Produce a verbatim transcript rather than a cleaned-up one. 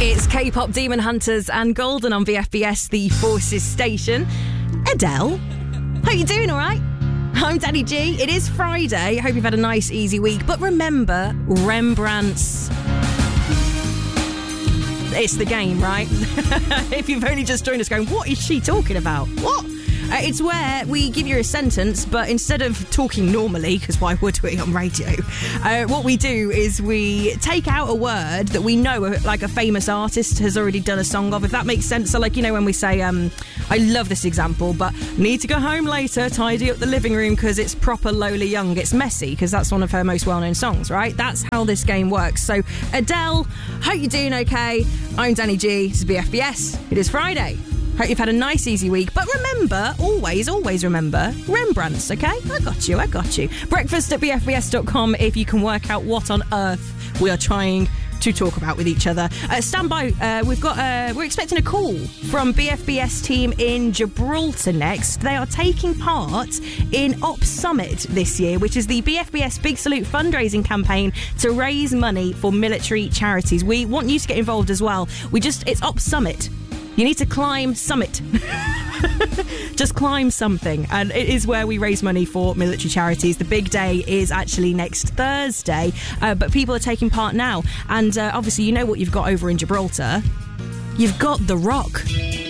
It's K-pop Demon Hunters and Golden on V F B S, the Forces station. Adele, how you doing, all right? I'm Danny G. It is Friday. Hope you've had a nice, easy week. But remember, Rembrandt's... It's the game, right? If you've only just joined us going, what is she talking about? What? Uh, it's where we give you a sentence, but instead of talking normally, because why would we on radio, uh, what we do is we take out a word that we know, like a famous artist has already done a song of, if that makes sense. So, like, you know, when we say, um, I love this example, but need to go home later, tidy up the living room because it's proper Lola Young. It's messy because that's one of her most well-known songs, right? That's how this game works. So, Adele, hope you're doing okay. I'm Danny G. This is B F B S. It is Friday. Hope you've had a nice, easy week. But remember, always, always remember, Rembrandt's, okay? I got you, I got you. Breakfast at b f b s dot com if you can work out what on earth we are trying to talk about with each other. Uh, stand by. Uh, we've got. Uh, we're expecting a call from B F B S team in Gibraltar next. They are taking part in Op Summit this year, which is the B F B S Big Salute fundraising campaign to raise money for military charities. We want you to get involved as well. We just. It's Op Summit. You need to climb summit. Just climb something. And it is where we raise money for military charities. The big day is actually next Thursday. Uh, but people are taking part now. And uh, obviously, you know what you've got over in Gibraltar. You've got The Rock.